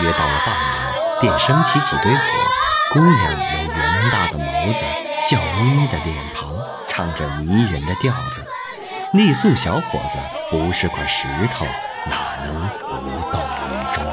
约到了傍晚，便升起几堆火。姑娘有圆大的眸子，笑眯眯的脸庞，唱着迷人的调子。傈僳小伙子不是块石头，哪能无动于衷？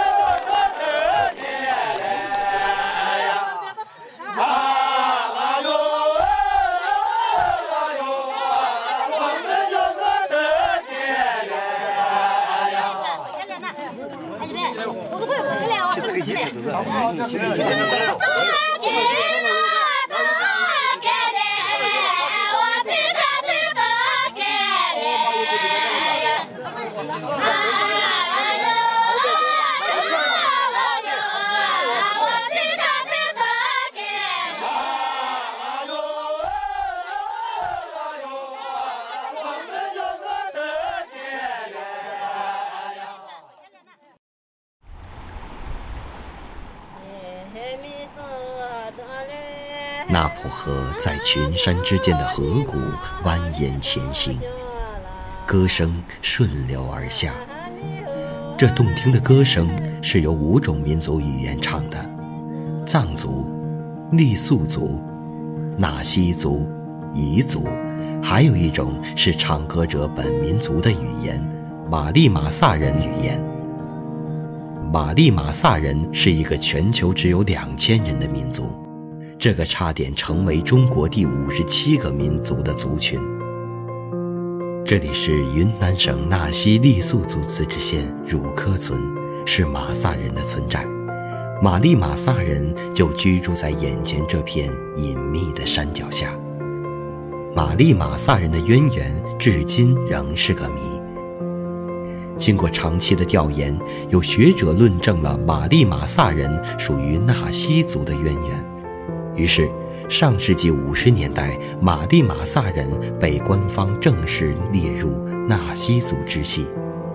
那浦河在群山之间的河谷蜿蜒前行，歌声顺流而下。这动听的歌声是由5种民族语言唱的：藏族、傈僳族、纳西族、彝族，还有一种是唱歌者本民族的语言——马利马萨人语言。马利马萨人是一个全球只有2000人的民族，这个差点成为中国第57个民族的族群。这里是云南省纳西傈僳族自治县汝科村，是马萨人的村寨。马利马萨人就居住在眼前这片隐秘的山脚下。马利马萨人的渊源至今仍是个谜。经过长期的调研，有学者论证了马利马萨人属于纳西族的渊源。于是上世纪50年代，马利马萨人被官方正式列入纳西族支系。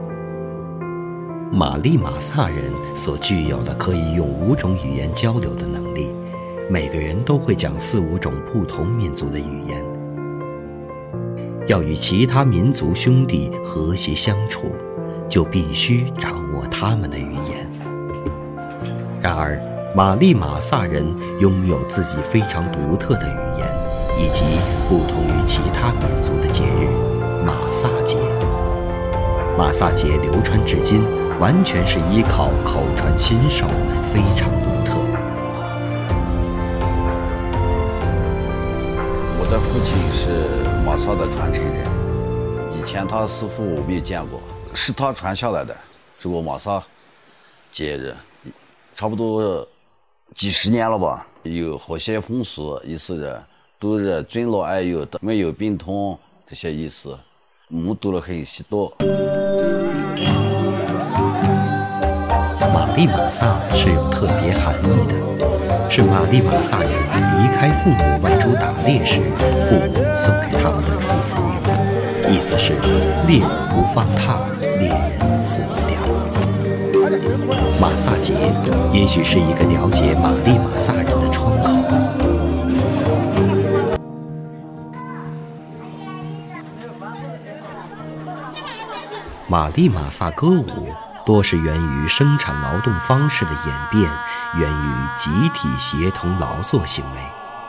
马利马萨人所具有的可以用5种语言交流的能力，每个人都会讲4、5种不同民族的语言。要与其他民族兄弟和谐相处，就必须掌握他们的语言。然而马利马萨人拥有自己非常独特的语言，以及不同于其他民族的节日——马萨节。马萨节流传至今，完全是依靠口传心授，非常独特。 我的父亲是马萨的传承人，以前他师傅我没有见过，是他传下来的这个马萨节日，差不多几十年了吧。有好些风俗，意思是都是尊老爱幼的，没有病痛这些意思，目睹了很许多。 马利马萨是有特别含义的，是马利马萨人离开父母外出打猎时，父母送给他们的祝福语，意思是猎不放踏，猎人死不掉。马萨节也许是一个了解马利马萨人的窗口。马利马萨歌舞多是源于生产劳动方式的演变，源于集体协同劳作行为。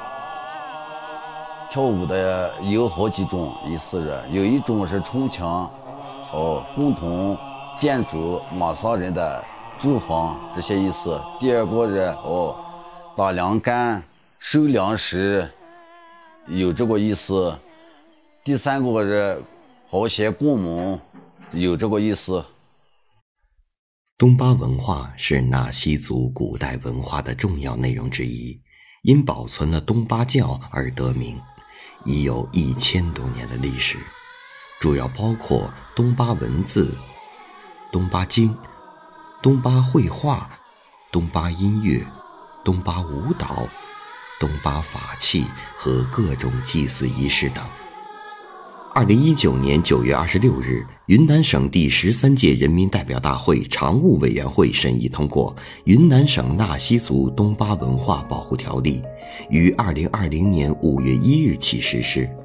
跳舞的有好几种，意思是有一种是冲墙，共同建筑马萨人的住房这些意思。第二个是打粮干、收粮食，有这个意思。第三个是好些过门，有这个意思。 东巴文化是纳西族古代文化的重要内容之一，因保存了东巴教而得名，已有1000多年的历史，主要包括东巴文字、东巴经、东巴绘画、东巴音乐、东巴舞蹈、东巴法器和各种祭祀仪式等。2019年9月26日，云南省第13届人民代表大会常务委员会审议通过《云南省纳西族东巴文化保护条例》，于2020年5月1日起实施。